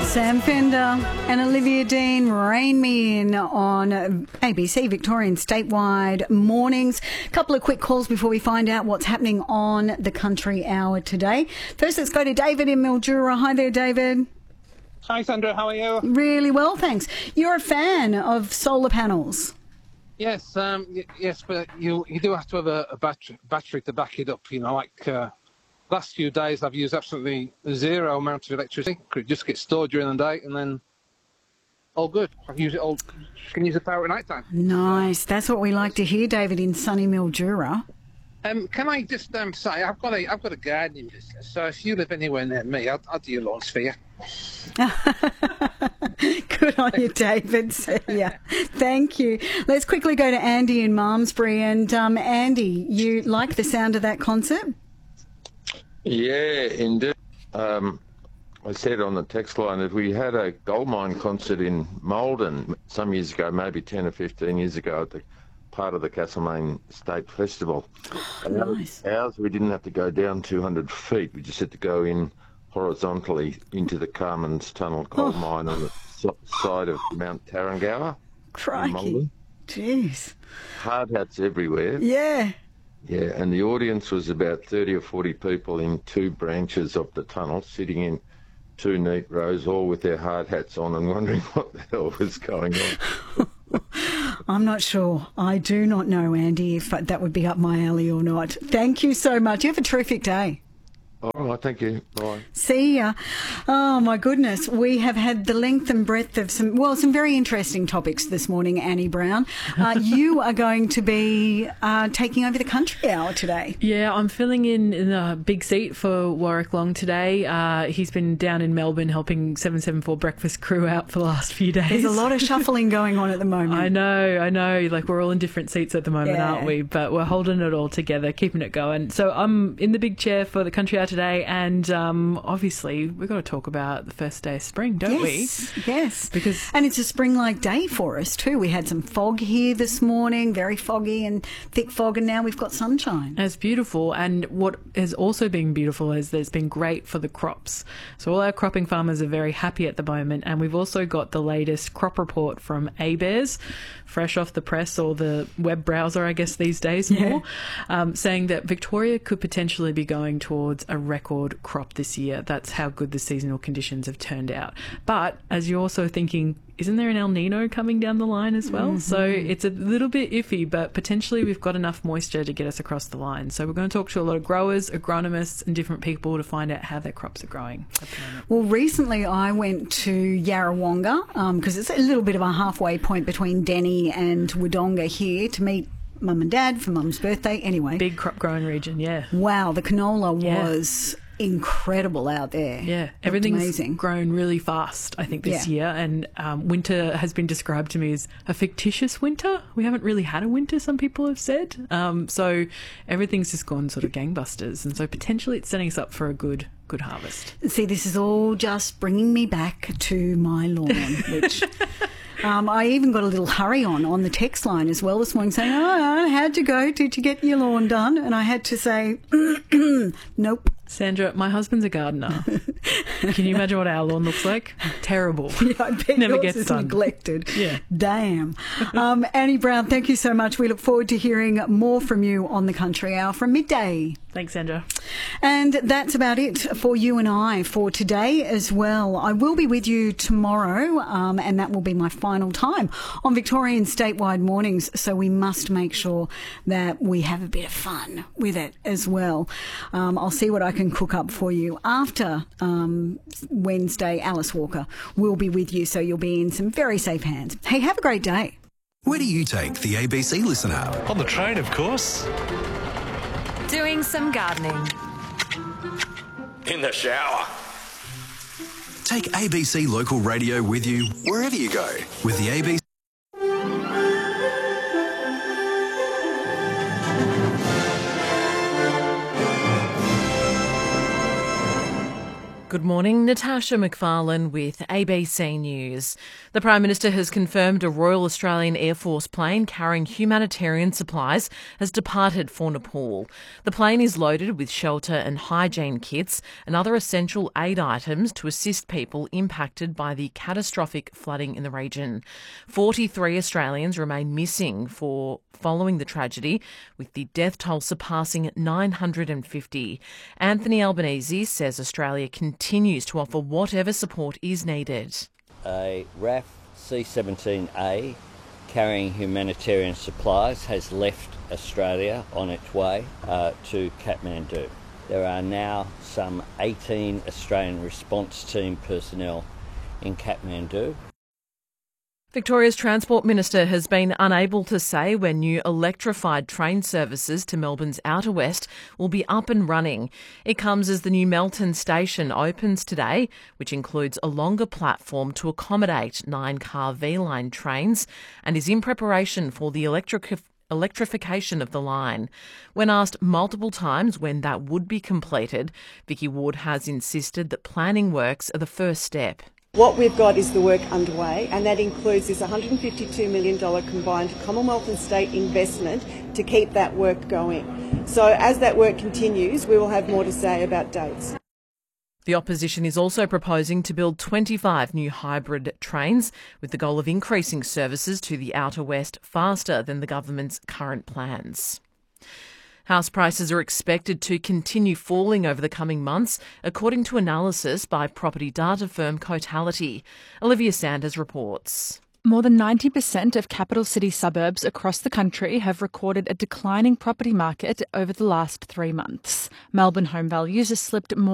Sam Fender and Olivia Dean, Rain Me In on ABC Victorian statewide mornings. A couple of quick calls before we find out what's happening on the Country Hour today. First, let's go to David in Mildura. Hi there, David. Hi, Sandra. How are you? Really well, thanks. You're a fan of solar panels. Yes, yes, but you do have to have a battery to back it up. You know, last few days I've used absolutely zero amount of electricity. Could just get stored during the day and then all good. I can use it all. Can use the power at night time. Nice. That's what we like to hear, David, in sunny Mildura. Can I just say I've got a gardening business, so if you live anywhere near me, I'll do your lawns for you. Good on you, David. So, yeah, thank you. Let's quickly go to Andy in Malmesbury. And Andy, you like the sound of that concert? Yeah, indeed. I said on the text line that we had a goldmine concert in Malden some years ago, maybe 10 or 15 years ago, at the part of the Castlemaine State Festival. Nice. Ours, we didn't have to go down 200 feet. We just had to go in horizontally into the Carmen's Tunnel coal mine on the side of Mount Tarrangower. Crikey. Jeez. Hard hats everywhere. Yeah. Yeah, and the audience was about 30 or 40 people in two branches of the tunnel, sitting in two neat rows, all with their hard hats on and wondering what the hell was going on. I'm not sure. I do not know, Andy, if that would be up my alley or not. Thank you so much. You have a terrific day. All right, thank you. Bye. See ya. Oh, my goodness. We have had the length and breadth of some very interesting topics this morning, Annie Brown. You are going to be taking over the Country Hour today. Yeah, I'm filling in a big seat for Warwick Long today. He's been down in Melbourne helping 774 Breakfast crew out for the last few days. There's a lot of shuffling going on at the moment. I know. Like, we're all in different seats at the moment, aren't we? But we're holding it all together, keeping it going. So I'm in the big chair for the Country Hour today, and obviously we've got to talk about the first day of spring, don't we? Yes. And it's a spring-like day for us too. We had some fog here this morning, very foggy and thick fog, and now we've got sunshine. It's beautiful, and what has also been beautiful is there's been great for the crops. So all our cropping farmers are very happy at the moment, and we've also got the latest crop report from ABARES, fresh off the press, or the web browser, I guess, these days more, saying that Victoria could potentially be going towards a record crop this year. That's how good the seasonal conditions have turned out. But as you're also thinking, isn't there an El Nino coming down the line as well? Mm-hmm. So it's a little bit iffy, but potentially we've got enough moisture to get us across the line. So we're going to talk to a lot of growers, agronomists and different people to find out how their crops are growing at the moment. Well, recently I went to Yarrawonga because it's a little bit of a halfway point between Denny and Wodonga here to meet Mum and Dad for Mum's birthday. Anyway. Big crop growing region, yeah. Wow, the canola was incredible out there. Yeah, everything's amazing. Grown really fast, I think, this year. And winter has been described to me as a fictitious winter. We haven't really had a winter, some people have said. So everything's just gone sort of gangbusters. And so potentially it's setting us up for a good harvest. See, this is all just bringing me back to my lawn, which... I even got a little hurry on the text line as well this morning saying, how'd you go? Did you get your lawn done? And I had to say, nope. Sandra, my husband's a gardener. Can you imagine what our lawn looks like? Terrible. Yeah, I bet never yours gets is done. Neglected. Yeah. Damn. Annie Brown, thank you so much. We look forward to hearing more from you on the Country Hour from midday. Thanks, Sandra. And that's about it for you and I for today as well. I will be with you tomorrow, and that will be my final time on Victorian statewide mornings. So we must make sure that we have a bit of fun with it as well. I'll see what I can cook up for you after Wednesday. Alice Walker will be with you, so you'll be in some very safe hands. Hey, have a great day. Where do you take the ABC Listen app? On the train, of course. Doing some gardening. In the shower. Take ABC Local Radio with you wherever you go with the ABC. Good Good morning, Natasha McFarlane with ABC News. The Prime Minister has confirmed a Royal Australian Air Force plane carrying humanitarian supplies has departed for Nepal. The plane is loaded with shelter and hygiene kits and other essential aid items to assist people impacted by the catastrophic flooding in the region. 43 Australians remain missing following the tragedy, with the death toll surpassing 950. Anthony Albanese says Australia continues to offer whatever support is needed. A RAF C-17A carrying humanitarian supplies has left Australia on its way to Kathmandu. There are now some 18 Australian response team personnel in Kathmandu. Victoria's Transport Minister has been unable to say when new electrified train services to Melbourne's Outer West will be up and running. It comes as the new Melton station opens today, which includes a longer platform to accommodate 9-car V-Line trains and is in preparation for the electrification of the line. When asked multiple times when that would be completed, Vicky Ward has insisted that planning works are the first step. What we've got is the work underway, and that includes this $152 million combined Commonwealth and state investment to keep that work going. So as that work continues, we will have more to say about dates. The opposition is also proposing to build 25 new hybrid trains with the goal of increasing services to the Outer West faster than the government's current plans. House prices are expected to continue falling over the coming months, according to analysis by property data firm Cotality. Olivia Sanders reports. More than 90% of capital city suburbs across the country have recorded a declining property market over the last 3 months. Melbourne home values have slipped more